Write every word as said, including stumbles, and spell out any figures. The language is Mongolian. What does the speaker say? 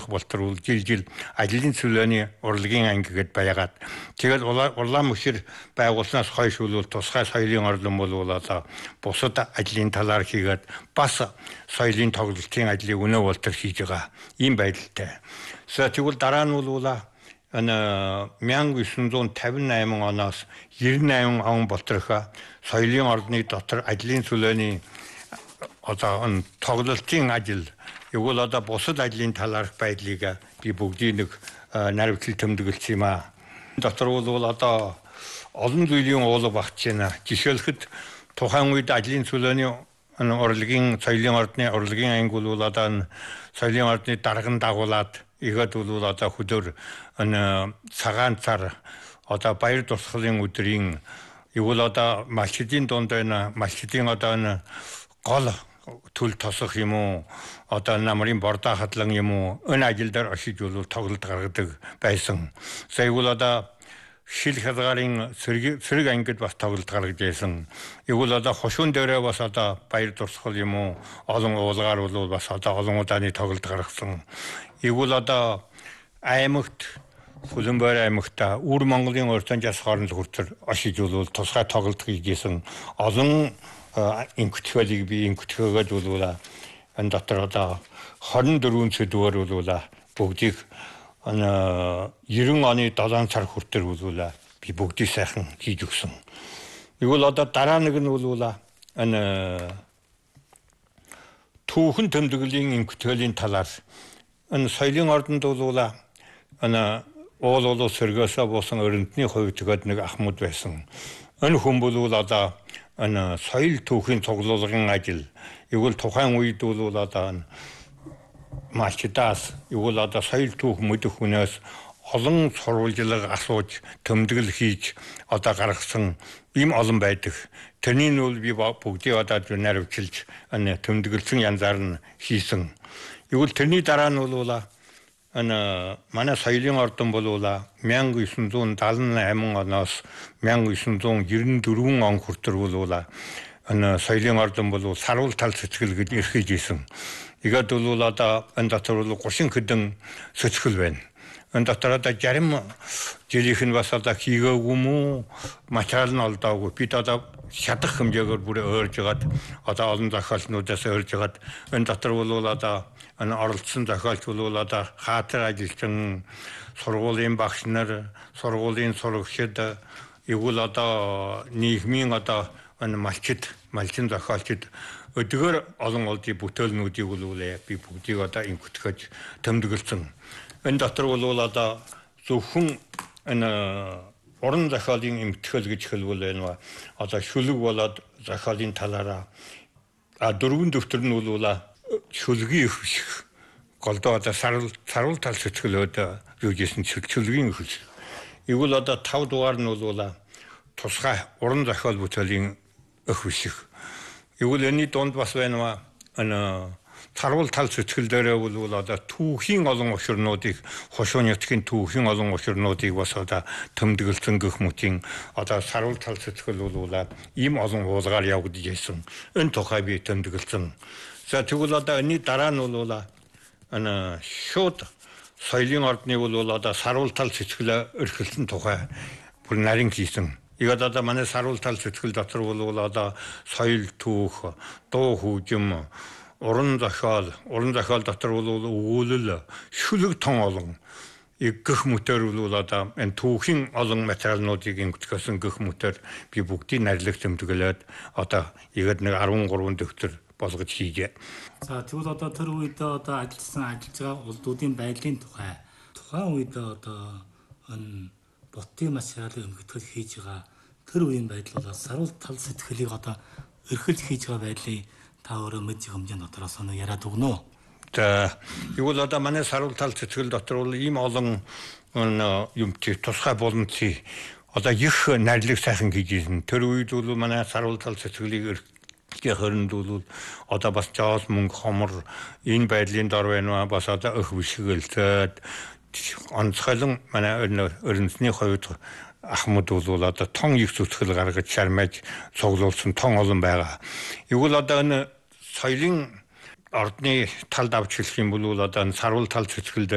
явах болтол жил жил ажлын чөлөөний урлагийн анги гэдээ байгаад тэгээд улаан мөшөр байгуулснаас хойш бол тусгай соёлын орлон бол одоо бусад ажлын талаар хийгээд бас соёлын тоглолтын ажлыг өнөө болтол хийж байгаа ийм байдалтай. Тэгвэл дараа нь бол ана мянга девятьсот пятьдесят восемь оноос девяносто восемь он болторхо соёлын ордны дотор ажлын чөлөөний одоо энэ тоглолтын ажил егол одоо бусад ажлын талаарх байдлыг би бүгдийг нэг наривтлал тэмдэглэж юм аа. Дотор бол одоо олон зүйлийн уулга багч байна. Жишээлхэд тухайн үед ажлын чөлөөний урлагийн соёлын ордны урлагийн анги бол одоо соёлын ордны дарган дагуулад ихэд бол одоо хөдөр энэ цагаан цар одоо баяр тусгалын өдрийн егол одоо малчдын дунд байна. Малчдын одоо энэ гол төл тосох юм уу одоо намрын бордоо хадлан юм уу энэ ажил дээр очиж бол тоглолт гаргадаг байсан. Тэгвэл одоо шил хязгаарын сэрэг сэрэг ангид бас тоглолт гаргаж байсан. Егөл одоо хошуун дээрээ бас одоо баяр тусгал юм уу олон уулгаар бол бас одоо олон удааны тоглолт гаргасан. Егөл одоо аймагт Хүлэмбай аймагта Үр Монголын урьдчилан жас хооронд хүртэл очиж бол тусгай тоглолт хийжсэн олон инкутхөлийг би инкутхөгөөд болвол энэ дотор одоо двадцать четыре сэдвэр болвол бүгдийг ана девяносто оны долоо сар хүртэл болвол би бүгдийг сайхан хийж өгсөн. Игэл одоо дараа нэг нь болвол энэ түүхэн тэмдэглэлийн инкутхөлийн талаар энэ соёлын ордонд болвол энэ уул уул сэргээсээ буусан өрөндний хувьд тэгээд нэг ахмад байсан. Энэ хүн болвол одоо энэ соёл түүхийн цуглуулгын ажил егөл тухайн үед бол одоо малчдаас егөл одоо соёл түүх мэдэх хүнээс олон сурвалжлага асууж тэмдэглэл хийж одоо гаргасан ийм олон байдаг. Тэрний нь бол би бүгдийг одоо наривчилж энэ тэмдэглэсэн янзаар нь хийсэн. Егөл тэрний дараа нь бол ана манай соёлын ордон болвол мянга девятьсот седьмдесят восемь оноос мянга девятьсот девяносто четыре он хүртэл болвол ана соёлын ордон болвол саруул тал сэтгэл гэж эрхэж исэн. Игээд бол одоо энэ дотор бол гушин хэдэн сэтгэл байна. Энэ дотор одоо зарим жилийнх нь бас одоо хийгээгүй мүү материал нь олдоогүй. Бид одоо шатах хэмжээгээр бүр өөрж гаад одоо олон зохиолчнуудаас өөрж гаад энэ дотор бол одоо энэ оролцсон зохиолч бол одоо хаатар ажилчин сургуулийн багш нар, сургуулийн сурагчид, егэл одоо нийгмийн одоо энэ малчид, малчин зохиолчид өдгөр олон олдын бүтээлнүүдийг бол би бүгдийг одоо инкутгэж тэмдэглэсэн. Энэ дотор бол одоо зөвхөн энэ уран зохиолын эмтгэл гэж хэлбэл байна. Одоо шүлэг болоод зохиолын талаараа а дөрвөн дэвтэр нь бол шүлгийн их биш. Голдоо одоо сарвал сарвал тал сэтгэлөөд юу гэсэн шүлгийн их биш. Игэл одоо тав дугаар нь бол тусгай уран зохиол бүтээлийн их биш. Игэл энэний дунд бас байна ана сарвал тал сэтгэл дээрээ бол одоо түүхийн олон учирнуудыг хошууны нутгийн түүхийн олон учирнуудыг бас одоо тэмдэглэсэн гэх мэтийн одоо сарвал тал сэтгэл бол ийм олон уулгаар явагдаж байсан. Энэ тухай би тэмдэглэсэн. За тэгвэл одоо энэний дараа нь бол ана шууд соёлын ордны бол одоо сарвал тал сэтгэл эрхэлсэн тухай бүр нарийн хийсэн. Игээд одоо манай сарвал тал сэтгэл дотор бол одоо соёл түүх, дуу хөгжим, уран зохиол, уран зохиол дотор бол өгүүлэл, шүлэг тон олон гэх мэтэр бол одоо энэ түүхийн олон материалнуудыг инкутгсэн гэх мэтэр би бүгдийг нарилах тэмдэглээд одоо игээд нэг десять три дэвтэр болгож хийжээ. За тэгвэл одоо тэр үед одоо ажилласан ажиллаж байгаа улдуудын байдлын тухай тухайн үед одоо энэ ботын материалын өмгөтгөл хийж байгаа тэр үеийн байдал бол сарвал тал сэтгэлийг одоо эрхэлж хийж байгаа байдлыг та өөрөө мэдж хэмжээнд дотроос нь яриад өгнө үү? За тэгвэл одоо манай сарвал тал сэтгэл дотор бол ийм олон юм чи тусгай боломжтой одоо их нарилыг сайхан хийж ирсэн. Тэр үед бол манай сарвал тал сэтгэлийг гэхэрэнд бол одоо бас жаал мөнгө хомор энэ байдлын дор байна бас одоо өх бишгэлцээд онцгойлон манай өрнөсний хувьд ахмад бол одоо тон их зүтгэл гаргаж шармаж цуглуулсан тон олон байгаа. Игэл одоо энэ соёлын ордны талд авч хэлэх юм бол одоо сарвал тал зүтгэл